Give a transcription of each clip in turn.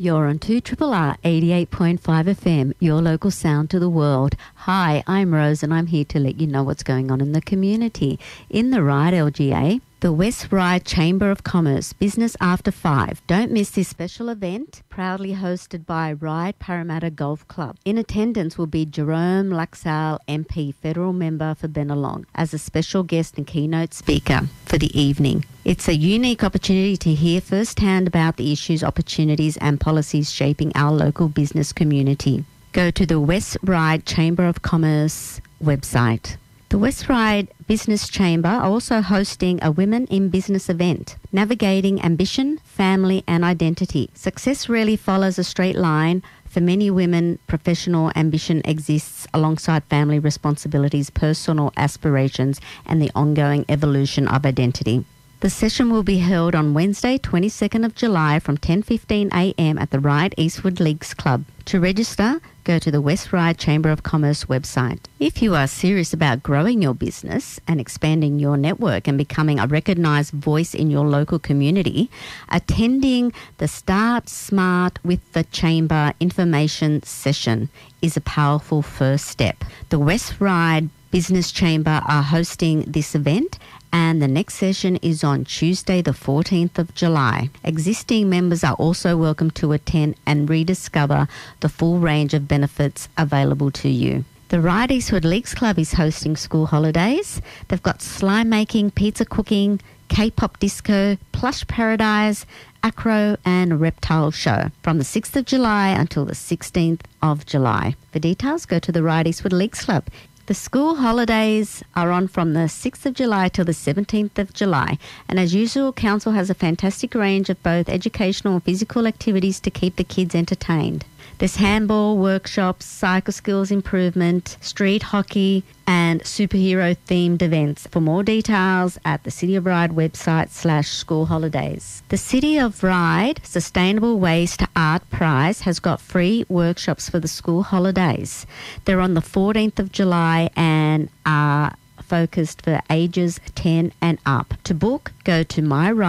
You're on 2RRR 88.5 FM, your local sound to the world. Hi, I'm Rose and I'm here to let you know what's going on in the community. In the Ryde LGA, the West Ryde Chamber of Commerce, Business After 5. Don't miss this special event, proudly hosted by Ryde Parramatta Golf Club. In attendance will be Jerome Laxale MP, Federal Member for Bennelong, as a special guest and keynote speaker for the evening. It's a unique opportunity to hear firsthand about the issues, opportunities and policies shaping our local business community. Go to the West Ryde Chamber of Commerce website. The West Ryde Business Chamber are also hosting a Women in Business event, navigating ambition, family and identity. Success rarely follows a straight line. For many women, professional ambition exists alongside family responsibilities, personal aspirations and the ongoing evolution of identity. The session will be held on Wednesday, 22nd of July from 10:15am at the Ryde Eastwood Leagues Club. To register, go to the West Ryde Chamber of Commerce website. If you are serious about growing your business and expanding your network and becoming a recognised voice in your local community, attending the Start Smart with the Chamber information session is a powerful first step. The West Ryde Business Chamber are hosting this event, and the next session is on Tuesday the 14th of July. Existing members are also welcome to attend and rediscover the full range of benefits available to you. The Ryde Eastwood Leagues Club is hosting school holidays. They've got slime making, pizza cooking, K-pop disco, plush paradise, acro and reptile show from the 6th of July until the 16th of July. For details, go to the Ryde Eastwood Leagues Club. The school holidays are on from the 6th of July till the 17th of July. And as usual, Council has a fantastic range of both educational and physical activities to keep the kids entertained. There's handball workshops, cycle skills improvement, street hockey and superhero-themed events. For more details at the City of Ryde website /school holidays. The City of Ryde Sustainable Waste Art Prize has got free workshops for the school holidays. They're on the 14th of July and are focused for ages 10 and up. To book, go to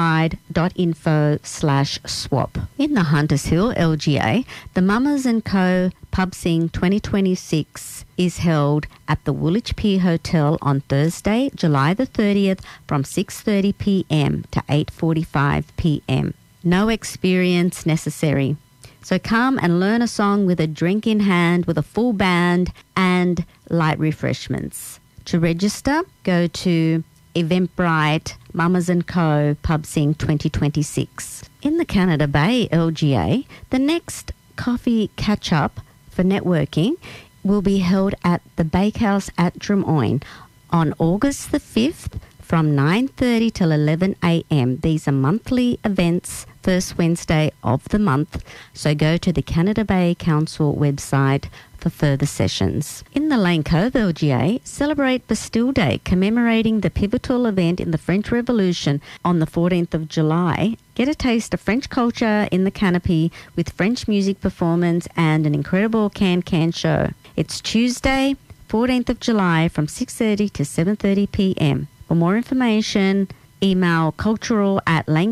myryde.info/swap. In the Hunters Hill LGA, the Mamas & Co. Pub Sing 2026 is held at the Woolwich Pier Hotel on Thursday, July the 30th from 6:30pm to 8:45pm. No experience necessary. So come and learn a song with a drink in hand with a full band and light refreshments. To register, go to Eventbrite Mamas & Co. Pub Sing 2026. In the Canada Bay LGA, the next coffee catch-up for networking will be held at the Bakehouse at Drummoyne on August the 5th from 9:30 till 11am. These are monthly events, first Wednesday of the month, so go to the Canada Bay Council website for further sessions. In the Lane Cove LGA, celebrate Bastille Day, commemorating the pivotal event in the French Revolution on the 14th of July. Get a taste of French culture in the canopy with French music performance and an incredible can-can show. It's Tuesday, 14th of July from 6:30 to 7:30pm. For more information, email cultural@lane